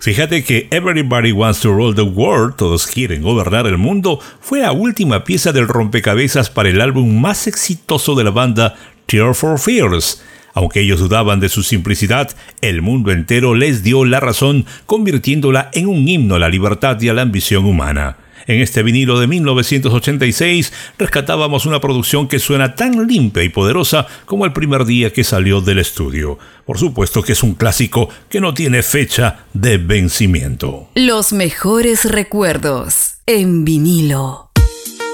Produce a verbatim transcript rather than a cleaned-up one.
Fíjate que Everybody Wants to Rule the World, todos quieren gobernar el mundo, fue la última pieza del rompecabezas para el álbum más exitoso de la banda, Tears for Fears. Aunque ellos dudaban de su simplicidad, el mundo entero les dio la razón, convirtiéndola en un himno a la libertad y a la ambición humana. En este vinilo de mil novecientos ochenta y seis rescatábamos una producción que suena tan limpia y poderosa como el primer día que salió del estudio. Por supuesto que es un clásico que no tiene fecha de vencimiento. Los mejores recuerdos en vinilo.